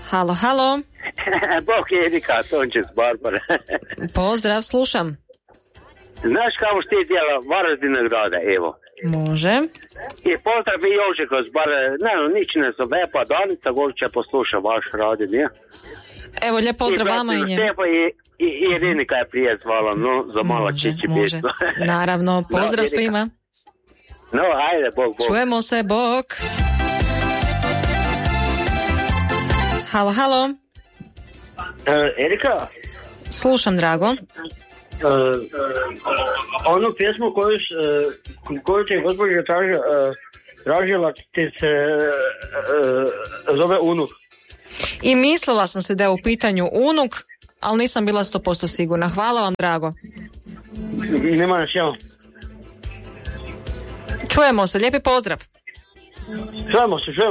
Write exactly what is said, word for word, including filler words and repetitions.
Halo, halo. Bog je Erika, Tončec, Barbara. Pozdrav, slušam. Znaš kako što ti djela Varaždina grada, evo. Može. I pozdrav i Jožiko, zbar, ne, nič ne zove, pa Danica Golče posluša vaš radio, nije? Evo, lijep pozdrav vama i nje. I, i, i Irinika je prije zvala, no, za malo čići može. Naravno, pozdrav no, svima. No, ajde, bog, bog. Čujemo se, bog. Halo, halo. Uh, Erika? Slušam, drago. Uh, onu pjesmu koju, uh, koju ti je gospođa traži, uh, tražila ti se uh, zove Unuk. I mislila sam se da je u pitanju Unuk, ali nisam bila sto posto sigurna. Hvala vam, drago. Nema nas jel. Čujemo se, lijepi pozdrav. Čujemo se, čujemo.